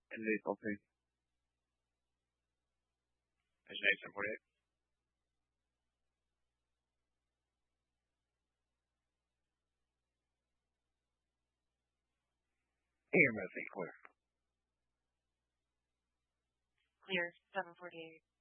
And lethal too. Engineer 748. EMS clear. Clear, 748.